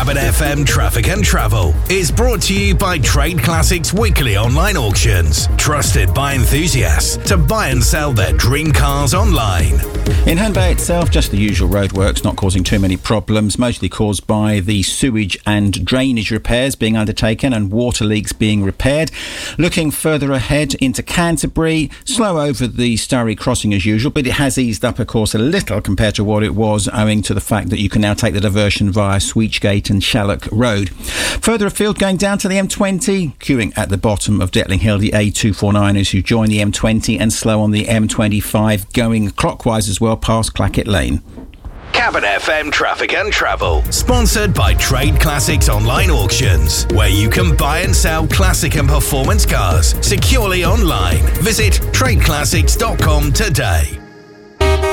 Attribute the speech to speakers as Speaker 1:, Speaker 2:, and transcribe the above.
Speaker 1: Cabin FM Traffic and Travel is brought to you by Trade Classics Weekly Online Auctions, trusted by enthusiasts to buy and sell their dream cars online.
Speaker 2: In Herne Bay itself, just the usual roadworks, not causing too many problems, mostly caused by the sewage and drainage repairs being undertaken and water leaks being repaired. Looking further ahead into Canterbury, slow over the Sturry crossing as usual, but it has eased up, of course, a little compared to what it was, owing to the fact that you can now take the diversion via Sweechgate and Shallock Road. Further afield, going down to the M20, queuing at the bottom of Detling Hill, the A249 as you join the M20, and slow on the M25, going clockwise as well past Clackett Lane.
Speaker 1: Cabin FM Traffic and Travel, sponsored by Trade Classics Online Auctions, where you can buy and sell classic and performance cars securely online. Visit tradeclassics.com today.